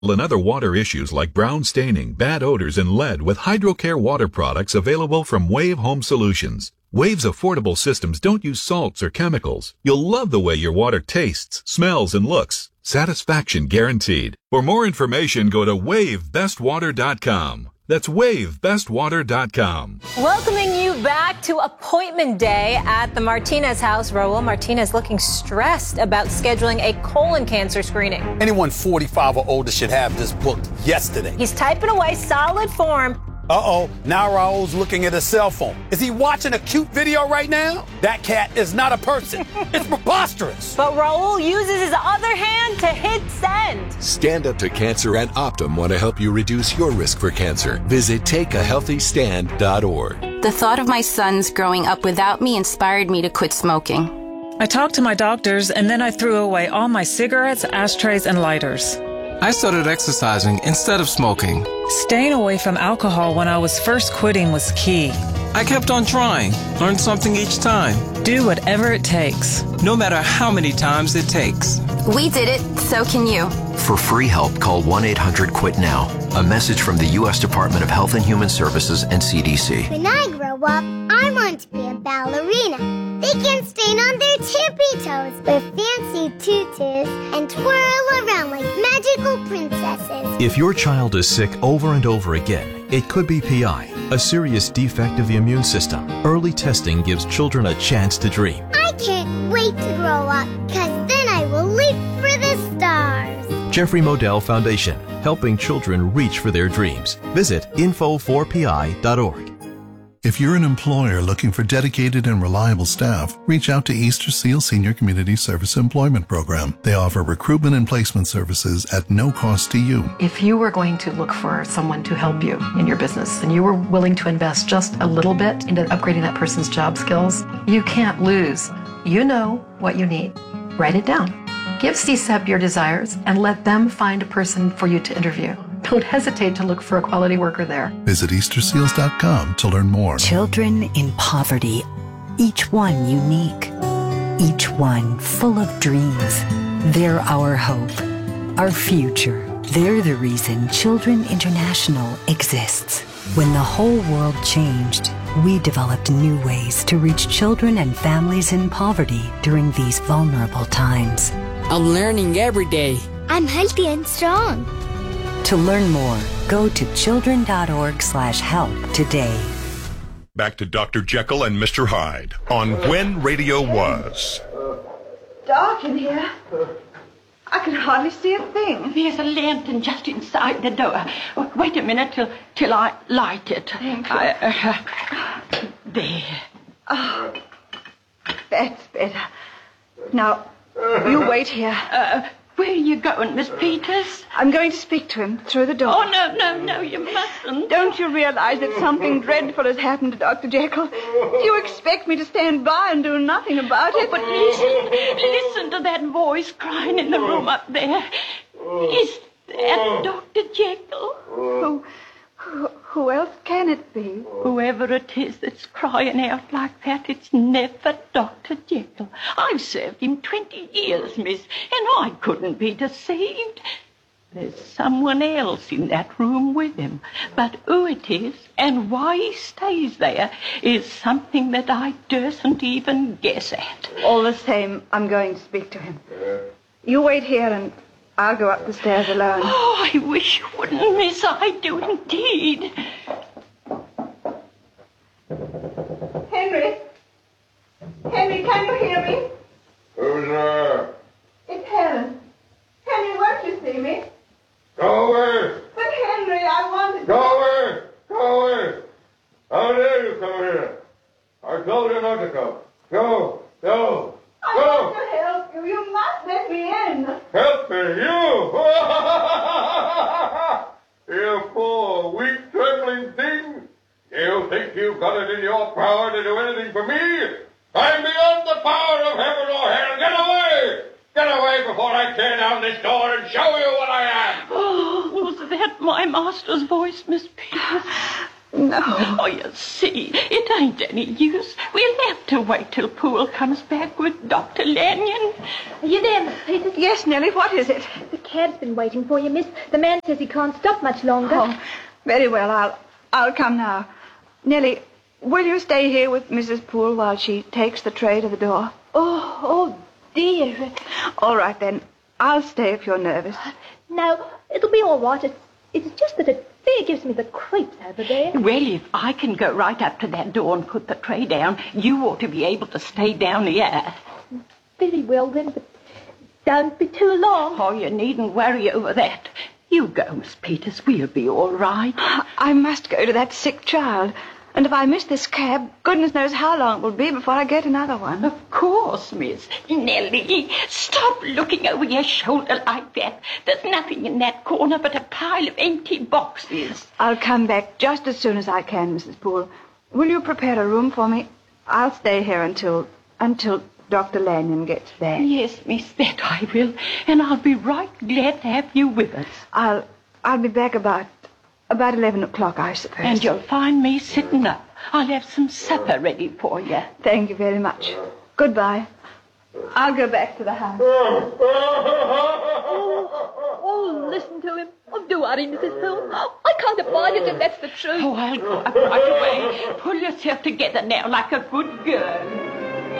and other water issues like brown staining, bad odors, and lead with HydroCare water products available from Wave Home Solutions. Wave's affordable systems don't use salts or chemicals. You'll love the way your water tastes, smells, and looks. Satisfaction guaranteed. For more information, go to WaveBestWater.com. That's WaveBestWater.com. Welcoming you back to appointment day at the Martinez house. Raul Martinez looking stressed about scheduling a colon cancer screening. Anyone 45 or older should have this booked yesterday. He's typing away, solid form. Uh-oh, now Raul's looking at his cell phone. Is he watching a cute video right now? That cat is not a person. It's preposterous. But Raul uses his other hand to hit send. Stand Up to Cancer and Optum want to help you reduce your risk for cancer. Visit takeahealthystand.org. The thought of my sons growing up without me inspired me to quit smoking. I talked to my doctors, and then I threw away all my cigarettes, ashtrays, and lighters. I started exercising instead of smoking. Staying away from alcohol when I was first quitting was key. I kept on trying, learned something each time. Do whatever it takes. No matter how many times it takes. We did it, so can you. For free help, call 1-800-QUIT-NOW. A message from the U.S. Department of Health and Human Services and CDC. When I grow up, I want to be a ballerina. They can stand on their tippy toes with fancy tutus and twirl around like magical princesses. If your child is sick over and over again, it could be PI, a serious defect of the immune system. Early testing gives children a chance to dream. I can't wait to grow up, because then I will leap for the stars. Jeffrey Modell Foundation, helping children reach for their dreams. Visit info4pi.org. If you're an employer looking for dedicated and reliable staff, reach out to Easter Seal Senior Community Service Employment Program. They offer recruitment and placement services at no cost to you. If you were going to look for someone to help you in your business and you were willing to invest just a little bit into upgrading that person's job skills, you can't lose. You know what you need. Write it down. Give CSEP your desires and let them find a person for you to interview. Don't hesitate to look for a quality worker there. Visit EasterSeals.com to learn more. Children in poverty, each one unique, each one full of dreams. They're our hope, our future. They're the reason Children International exists. When the whole world changed, we developed new ways to reach children and families in poverty during these vulnerable times. I'm learning every day. I'm healthy and strong. To learn more, go to children.org/help today. Back to Dr. Jekyll and Mr. Hyde on When Radio Was. Dark in here. I can hardly see a thing. There's a lantern just inside the door. Wait a minute till I light it. Thank you. There. Oh, that's better. Now, you wait here. Where are you going, Miss Peters? I'm going to speak to him through the door. Oh, no, you mustn't. Don't you realize that something dreadful has happened to Dr. Jekyll? Do you expect me to stand by and do nothing about it? But listen to that voice crying in the room up there. Is that Dr. Jekyll? Who else can it be? Whoever it is that's crying out like that, it's never Dr. Jekyll. I've served him 20 years, miss, and I couldn't be deceived. There's someone else in that room with him. But who it is and why he stays there is something that I dursn't even guess at. All the same, I'm going to speak to him. You wait here and I'll go up the stairs alone. Oh, I wish you wouldn't, miss. I do indeed. Henry, can you hear me? Who's there? It's Helen. Henry, won't you see me? Go away! But Henry, I wanted... Go away! Go away! How dare you come here? I told you not to come. Go! I want to help you. You must let me in. Help me, you! You poor, weak, trembling thing. You think you've got it in your power to do anything for me? I'm beyond the power of heaven or hell. Get away! Get away before I tear down this door and show you what I am. Oh, was that my master's voice, Miss Peters? No. Oh, you see, it ain't any use. We'll have to wait till Poole comes back with Dr. Lanyon. Are you there, Miss Peters? Yes, Nellie, what is it? The cab's been waiting for you, miss. The man says he can't stop much longer. Oh, very well. I'll come now. Nellie, will you stay here with Mrs. Poole while she takes the tray to the door? Oh, dear. All right, then. I'll stay if you're nervous. No, it'll be all right. It's just that it fair gives me the creeps over there. Well, if I can go right up to that door and put the tray down, you ought to be able to stay down here. Very well, then, but don't be too long. Oh, you needn't worry over that. You go, Miss Peters. We'll be all right. I must go to that sick child. And if I miss this cab, goodness knows how long it will be before I get another one. Of course, miss. Nellie, stop looking over your shoulder like that. There's nothing in that corner but a pile of empty boxes. I'll come back just as soon as I can, Mrs. Poole. Will you prepare a room for me? I'll stay here until Dr. Lanyon gets back. Yes, miss, that I will. And I'll be right glad to have you with us. I'll be back about 11 o'clock, I suppose. And you'll find me sitting up. I'll have some supper ready for you. Thank you very much. Goodbye. I'll go back to the house. Oh, listen to him. Oh, do worry, Mrs. Poole. I can't abide it if that's the truth. Oh, I'll go up right away. Pull yourself together now like a good girl.